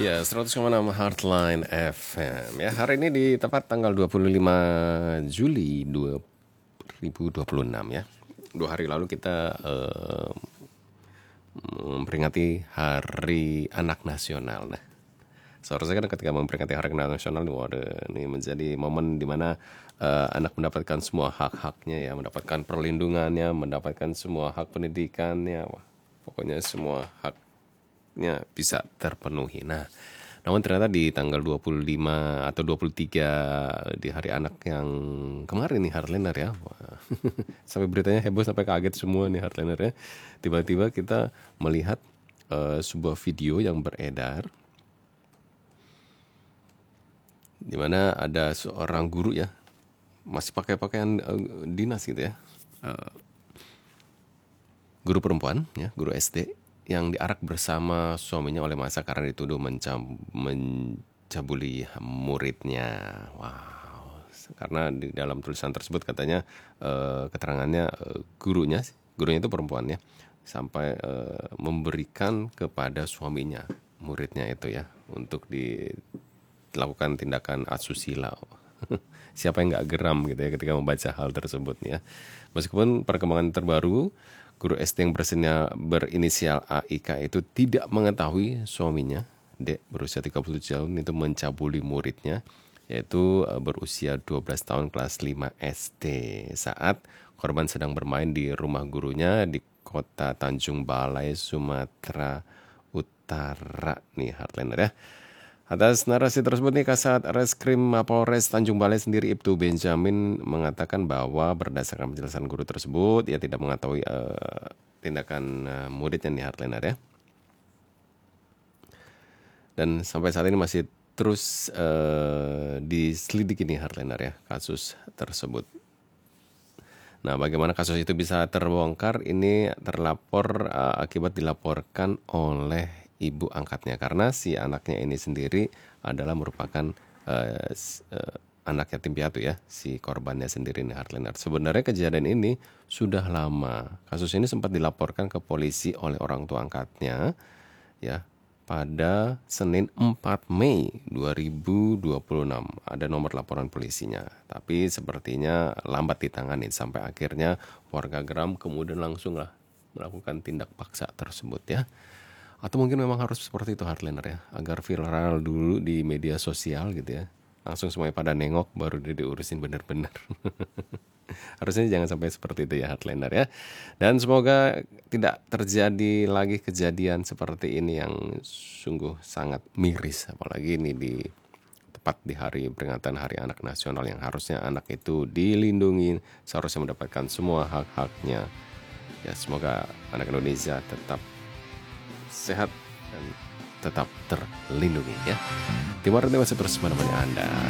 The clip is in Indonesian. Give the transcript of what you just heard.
Ya, 100,6 Heartline FM. Ya, hari ini di tepat tanggal 25 Juli 2026 ya. 2 hari lalu kita memperingati Hari Anak Nasional. Nah, seharusnya kan ketika memperingati Hari Anak Nasional, ini menjadi momen di mana anak mendapatkan semua hak-haknya ya, mendapatkan perlindungannya, mendapatkan semua hak pendidikannya, wah, pokoknya semua haknya bisa terpenuhi. Nah, namun ternyata di tanggal 25 atau 23 di hari anak yang kemarin nih Heartliner ya. Wah, sampai beritanya heboh sampai kaget semua nih Heartliner ya. Tiba-tiba kita melihat sebuah video yang beredar di mana ada seorang guru ya, masih pakai pakaian dinas gitu ya. Guru perempuan ya, guru SD yang diarak bersama suaminya oleh masa karena dituduh mencabuli muridnya. Wow. Karena di dalam tulisan tersebut katanya keterangannya gurunya itu perempuan ya, sampai memberikan kepada suaminya muridnya itu ya untuk dilakukan tindakan asusila. Siapa yang nggak geram gitu ya ketika membaca hal tersebut ya. Meskipun perkembangan terbaru, guru SD yang berinisial AIK itu tidak mengetahui suaminya, D, berusia 37 tahun itu mencabuli muridnya, yaitu berusia 12 tahun kelas 5 SD saat korban sedang bermain di rumah gurunya di kota Tanjung Balai, Sumatera Utara. Nih Heartliner ya. Atas narasi tersebut nih Kasat Reskrim Mapolres Tanjung Balai sendiri Ibtu Benjamin mengatakan bahwa berdasarkan penjelasan guru tersebut ia tidak mengetahui tindakan muridnya nih Heartliner ya. Dan sampai saat ini masih terus diselidiki nih Heartliner ya kasus tersebut. Nah, bagaimana kasus itu bisa terbongkar? Ini terlapor akibat dilaporkan oleh ibu angkatnya karena si anaknya ini sendiri adalah merupakan anak yatim piatu ya, si korbannya sendiri nih Heartliner. Sebenarnya kejadian ini sudah lama. Kasus ini sempat dilaporkan ke polisi oleh orang tua angkatnya ya pada Senin 4 Mei 2026. Ada nomor laporan polisinya. Tapi sepertinya lambat ditangani sampai akhirnya warga geram kemudian langsung lah melakukan tindak paksa tersebut ya. Atau mungkin memang harus seperti itu Heartliner ya, agar viral dulu di media sosial gitu ya. Langsung semuanya pada nengok baru diurusin bener-bener. Harusnya jangan sampai seperti itu ya Heartliner ya. Dan semoga tidak terjadi lagi kejadian seperti ini yang sungguh sangat miris. Apalagi ini tepat di hari peringatan Hari Anak Nasional yang harusnya anak itu dilindungi, seharusnya mendapatkan semua hak-haknya. Ya semoga anak Indonesia tetap sehat dan tetap terlindungi ya. Terima kasih terus menemani Anda.